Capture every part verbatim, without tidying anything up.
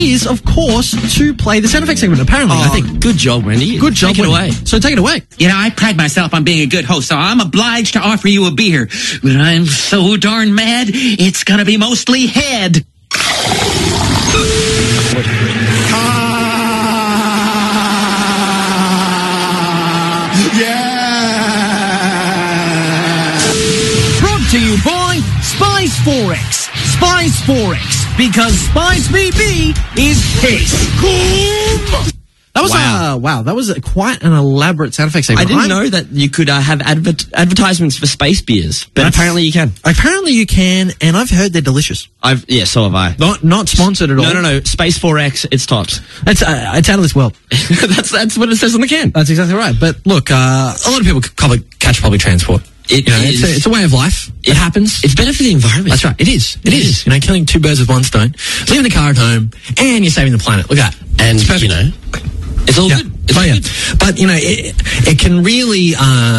is, of course, to play the sound effect segment, apparently, oh, I think. Good job, Wendy. Good job, Take it Wendy. away. So take it away. You know, I pride myself on being a good host, so I'm obliged to offer you a beer. But I'm so darn mad, it's gonna be mostly head. Brought to you by Spice four X. Spice four X, because Spice B B is piss. That was Wow. Uh, wow. That was a, quite an elaborate sound effect segment. I didn't I'm- know that you could uh, have adver- advertisements for space beers, but That's- apparently you can. Apparently you can, and I've heard they're delicious. I've yeah, so have I. Not not sponsored at all. No, no, no. Space four X, it's tops. It's uh, it's out of this world. that's that's what it says on the can. That's exactly right. But look, uh, a lot of people public, catch public transport. It You know, is. it's, a, it's a way of life. It, It- happens. It's better for the environment. That's right. It is. It, It is. is. You know, killing two birds with one stone. Leaving the car at home, and you're saving the planet. Look at that. And It's perfect. you know, it's all Yeah. good. It's Oh, all yeah. good. But, you know, it, it can really, uh,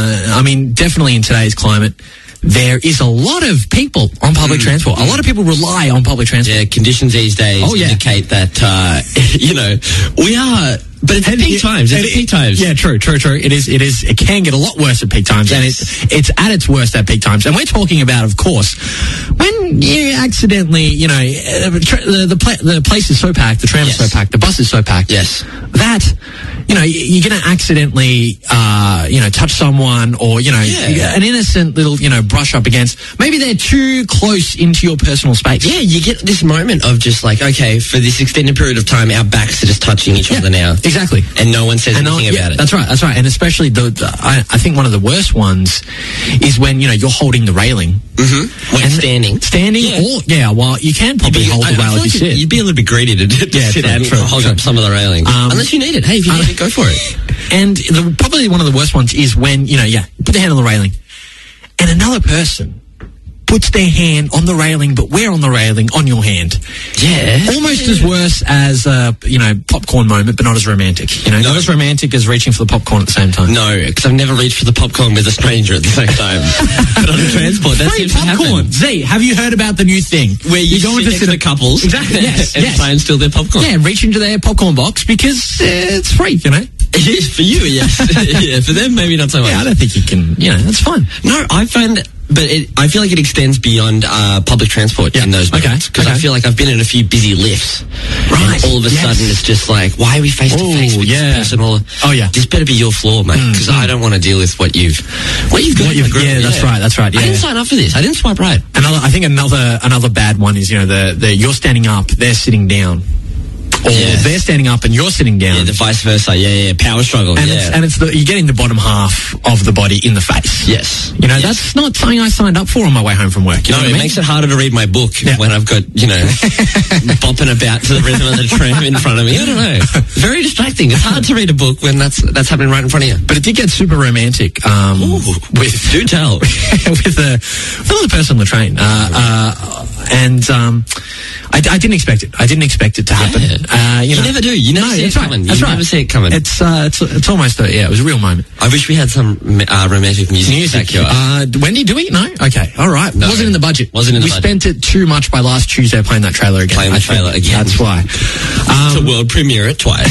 I mean, definitely in today's climate, there is a lot of people on public transport. A lot of people rely on public transport. Yeah, conditions these days Oh, yeah. indicate that uh, you know we are. But it's at peak times. It's at peak times. Yeah, true, true, true. It is. It is. It can get a lot worse at peak times, Yes. and it's it's at its worst at peak times. And we're talking about, of course, when you accidentally, you know, uh, tra- the the, pla- the place is so packed, the tram is Yes. so packed, the bus is so packed. Yes. That, you know, y- you're going to accidentally, uh, you know, touch someone, or you know, Yeah. an innocent little, you know, brush up against. Maybe they're too close into your personal space. Yeah, you get this moment of just like, okay, for this extended period of time, our backs are just touching each Yeah, other now. exactly. And no one says And anything no- yeah, about it. That's right. That's right. And especially the, the I, I think one of the worst ones is when, you know, you're holding the railing. Mm-hmm. When And standing. Standing, Yeah. or yeah, well, you can probably hold I- the I rail feel if you like sit. You'd be a little bit greedy to, to Yeah, sit true, and true, hold true. up some of the railing. Um, Unless you need it. Hey, if you uh, need it, go for it. And the, probably one of the worst ones is when, you know, yeah, you put the hand on the railing, and another person puts their hand on the railing, but we're on the railing on your hand. Yeah. Almost as worse as a, you know, popcorn moment, but not as romantic. You know, No. not as romantic as reaching for the popcorn at the same time. No, because I've never reached for the popcorn with a stranger at the same time. But on the transport, that Free seems to popcorn. happen. Z, have you heard about the new thing Where you, go go into into the couples Exactly. Yes. and yes. try and steal their popcorn. Yeah, reach into their popcorn box because uh, it's free, you know. It is for you, yes. Yeah, for them, maybe not so much. Yeah, I don't think you can, you know, that's fine. No, I find, but it, I feel like it extends beyond uh, public transport Yeah. in those Okay, moments. Because okay. I feel like I've been in a few busy lifts. Right, And all of a yes. sudden, it's just like, why are we face to face Oh, with yeah. this person? All, Oh, yeah. This better be your floor, mate, because I don't want to deal with what you've, what you've got. What in you've- the grill. yeah, that's right, that's right, I yeah. didn't sign up for this. I didn't swipe right. Another, I think another another bad one is, you know, the, the you're standing up, they're sitting down. Or Yes. they're standing up and you're sitting down. Yeah, the vice versa. Yeah, yeah, power struggle. and yeah. it's, and it's the, you're getting the bottom half of the body in the face. yes. You know, Yes. that's not something I signed up for on my way home from work. You No, know what it I mean? makes it harder to read my book Yeah. when I've got, you know, bopping about to the rhythm of the tram in front of me. I don't know. Very distracting. It's hard to read a book when that's that's happening right in front of you. But it did get super romantic. Um, Ooh, with do tell. with the with another person on the train, uh, uh, and um, I, I didn't expect it. I didn't expect it to happen. Yeah. Uh, you, You know, never do. You never no, see it that's right. coming. You That's right. never see it coming. It's uh, it's it's almost a, yeah. It was a real moment. I wish we had some uh, romantic music, Music. back here. Uh, Wendy, do we? No. Okay. All right. No. Wasn't in the budget. Wasn't in the we budget. spent it too much by last Tuesday playing that trailer again. Playing the I think. trailer again. That's why. It's Um, a world premiere it twice.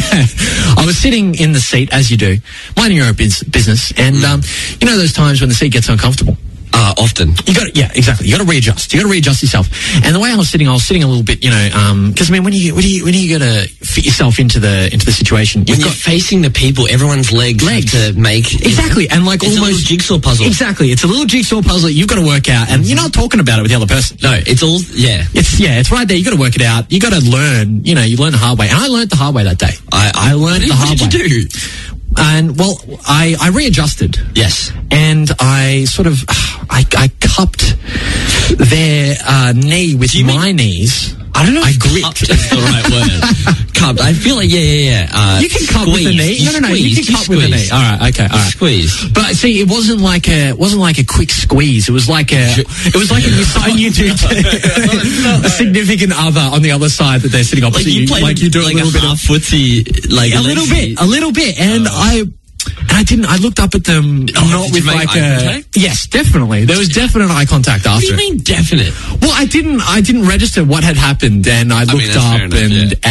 I was sitting in the seat, as you do, minding your own biz- business, and Mm. um, you know those times when the seat gets uncomfortable. Uh, often. You got yeah, exactly. You got to readjust. You got to readjust yourself. And the way I was sitting, I was sitting a little bit, you know, because I mean, when you when you when you got to fit yourself into the into the situation, When you've you're got facing the people, everyone's legs, Legs. have to make... exactly, and like It's a almost little jigsaw puzzle. Exactly, it's a little jigsaw puzzle that you've got to work out, and you're not talking about it with the other person. No, it's all... Yeah. It's yeah, it's right there. You got to work it out. You got to learn. You know, you learn the hard way, and I learned the hard way that day. I, I learned the what hard did way. you do? And well, I I readjusted. Yes. And I sort of, I, I cupped their uh, knee with you my knees. I don't know I if gripped. cupped is the right word. Cupped. I feel like, yeah, yeah, yeah. Uh, You can cup with the knee. squeezed. No, no, no. You squeezed. can cup with the knee. All right. Okay. All right. Squeeze. But see, it wasn't like a, it wasn't like a quick squeeze. It was like a, it was like you sign you to a significant other on the other side that they're sitting opposite Like you you. play Like you do like a little a bit half of footsie, like a little bit, a little bit, and I, and I I didn't. I looked up at them Oh, not did with you make like eye a. contact? Yes, definitely. There was definite eye contact What after. do you mean definite? Well, I didn't. I didn't register what had happened, and I looked mean, that's up fair enough, and. yeah.